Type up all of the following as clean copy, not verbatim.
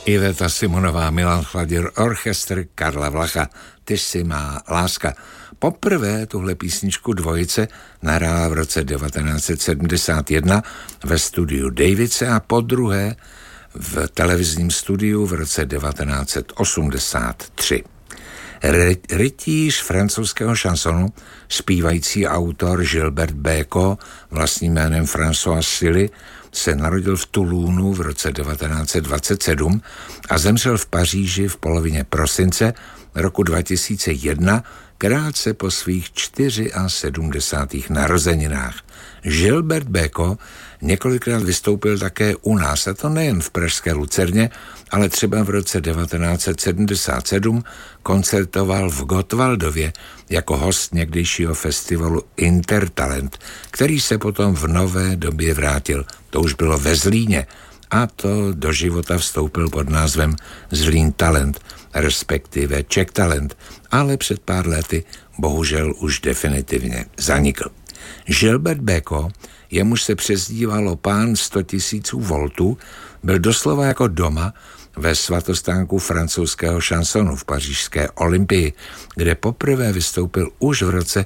Iveta Simonová, Milan Chladěr, orchestr Karla Vlacha, Ty jsi má láska. Poprvé tuhle písničku dvojice nahrála v roce 1971 ve studiu Davice a podruhé v televizním studiu v roce 1983. Rytíř francouzského šansonu, zpívající autor Gilbert Bécaud, vlastním jménem François Silly, se narodil v Toulouse v roce 1927 a zemřel v Paříži v polovině prosince roku 2001, krátce po svých 74. narozeninách. Gilbert Bécaud několikrát vystoupil také u nás, a to nejen v pražské Lucerně, ale třeba v roce 1977 koncertoval v Gottwaldově jako host někdejšího festivalu Intertalent, který se potom v nové době vrátil. To už bylo ve Zlíně a to do života vstoupil pod názvem Zlín Talent, respektive Czech Talent, ale před pár lety bohužel už definitivně zanikl. Gilbert Bécaud, jemuž se přezdívalo pán 100 000 voltů, byl doslova jako doma ve svatostánku francouzského šansonu v pařížské Olympii, kde poprvé vystoupil už v roce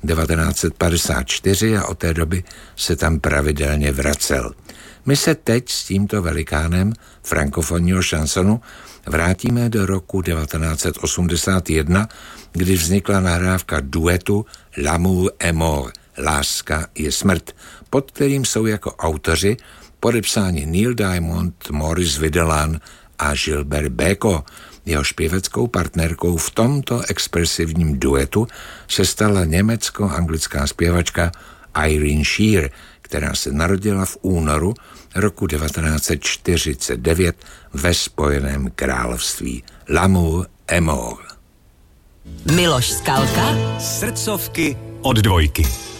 1954 a od té doby se tam pravidelně vracel. My se teď s tímto velikánem frankofonního šansonu vrátíme do roku 1981, kdy vznikla nahrávka duetu L'amour est mort, Láska je smrt, pod kterým jsou jako autoři podepsáni Neil Diamond, Maurice Videlan a Gilbert Bécaud. Jeho zpěveckou partnerkou v tomto expresivním duetu se stala německo-anglická zpěvačka Irene Shear, která se narodila v únoru roku 1949 ve Spojeném království. L'amour est mort. Miloš Skalka. Srdcovky od Dvojky.